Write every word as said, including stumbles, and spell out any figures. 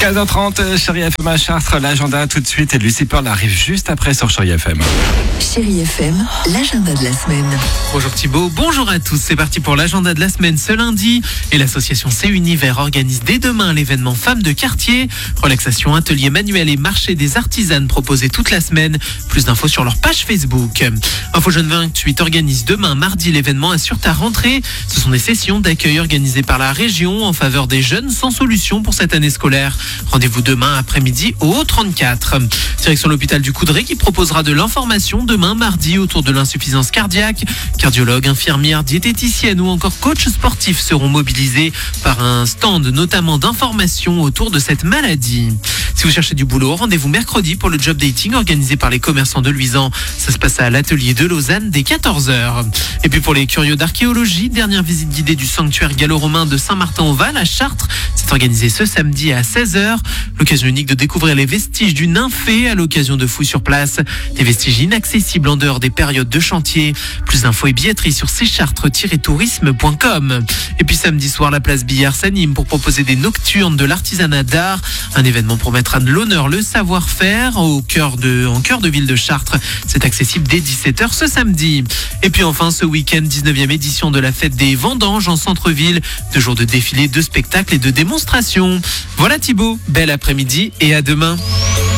quinze heures trente, Chérie F M à Chartres, l'agenda tout de suite et Lucie Pearl arrive juste après sur Chérie F M. Chérie F M, l'agenda de la semaine. Bonjour Thibaut, bonjour à tous. C'est parti pour l'agenda de la semaine ce lundi. Et l'association C Univers organise dès demain l'événement Femmes de quartier. Relaxation, atelier manuel et marché des artisanes proposés toute la semaine. Plus d'infos sur leur page Facebook. Info Jeune vingt-huit organise demain mardi l'événement Assure ta rentrée. Ce sont des sessions d'accueil organisées par la région en faveur des jeunes sans solution pour cette année scolaire. Rendez-vous demain après-midi au trente-quatre. Direction l'hôpital du Coudray qui proposera de l'information demain mardi autour de l'insuffisance cardiaque. Cardiologues, infirmières, diététiciennes ou encore coachs sportifs seront mobilisés par un stand notamment d'information autour de cette maladie. Si vous cherchez du boulot, rendez-vous mercredi pour le job dating organisé par les commerçants de Luisan. Ça se passe à l'atelier de Lausanne dès quatorze heures. Et puis pour les curieux d'archéologie, dernière visite guidée du sanctuaire gallo-romain de Saint-Martin-au-Val à Chartres. C'est organisé ce samedi à seize heures. L'occasion unique de découvrir les vestiges du nymphée à l'occasion de fouilles sur place. Des vestiges inaccessibles en dehors des périodes de chantier. Plus d'infos et billetterie sur c chartres tiret tourisme point com. Et puis samedi soir, la place Billard s'anime pour proposer des nocturnes de l'artisanat d'art. Un événement pour mettre à l'honneur le savoir-faire au cœur de, en cœur de ville de Chartres. C'est accessible dès dix-sept heures ce samedi. Et puis enfin, ce week-end, dix-neuvième édition de la fête des vendanges en centre-ville. Deux jours de défilés, de spectacles et de démonstrations. Voilà Thibaut, bel après-midi et à demain.